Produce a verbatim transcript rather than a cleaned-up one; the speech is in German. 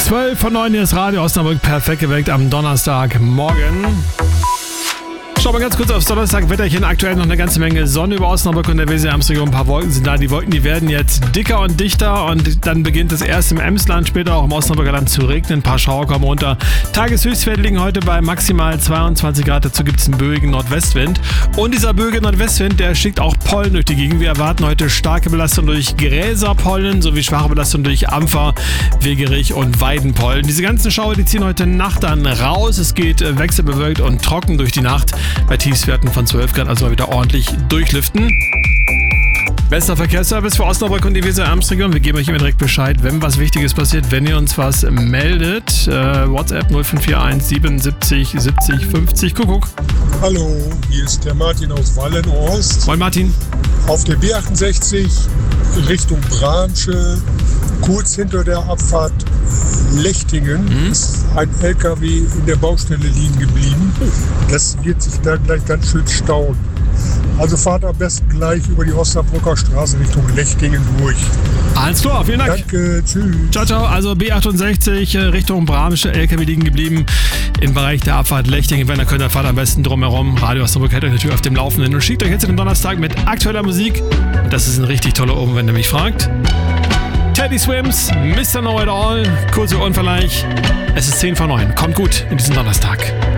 zwölf von neun, hier ist Radio Osnabrück, perfekt geweckt am Donnerstagmorgen. Schauen wir ganz kurz aufs Donnerstag-Wetterchen. Aktuell noch eine ganze Menge Sonne über Osnabrück und der Weser-Ems-Region. Ein paar Wolken sind da. Die Wolken, die werden jetzt dicker und dichter und dann beginnt es erst im Emsland, später auch im Osnabrücker Land zu regnen. Ein paar Schauer kommen runter. Tageshöchstwerte liegen heute bei maximal zweiundzwanzig Grad. Dazu gibt es einen böigen Nordwestwind. Und dieser böige Nordwestwind, der schickt auch Pollen durch die Gegend. Wir erwarten heute starke Belastung durch Gräserpollen sowie schwache Belastung durch Ampfer, Wegerich und Weidenpollen. Diese ganzen Schauer, die ziehen heute Nacht dann raus. Es geht wechselbewölkt und trocken durch die Nacht. Bei Tiefstwerten von zwölf Grad, also mal wieder ordentlich durchlüften. Bester Verkehrsservice für Osnabrück und die Weser-Ems-Region. Wir geben euch immer direkt Bescheid, wenn was Wichtiges passiert, wenn ihr uns was meldet. Äh, WhatsApp null fünf vier eins siebenundsiebzig siebzig fünfzig. Kuckuck. Hallo, hier ist der Martin aus Wallenhorst. Moin Martin. Auf der B achtundsechzig Richtung Bramsche, kurz hinter der Abfahrt Lechtingen, mhm. ist ein L K W in der Baustelle liegen geblieben. Das wird sich dann gleich ganz schön stauen. Also fahrt am besten gleich über die Osnabrücker Straße Richtung Lechtingen durch. Alles klar, vielen Dank. Danke, tschüss. Ciao, ciao. Also B achtundsechzig Richtung Bramsche, L K W liegen geblieben im Bereich der Abfahrt Lechtingen. Wenn ihr könnt, dann fahrt am besten drumherum. Radio Osnabrück hält euch natürlich auf dem Laufenden und schickt euch jetzt den Donnerstag mit aktueller Musik. Das ist ein richtig toller Oben, wenn ihr mich fragt. Teddy Swims, Mister Know It All, kurzer Ohren vielleicht. Es ist zehn vor neun. Kommt gut in diesen Donnerstag.